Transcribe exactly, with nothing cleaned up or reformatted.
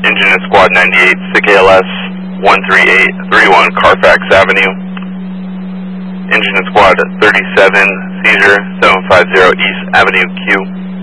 Engine in Squad ninety-eight, S I C A L S one three eight three one Carfax Avenue. Engine in Squad thirty-seven, Seizure seven five zero East Avenue Q.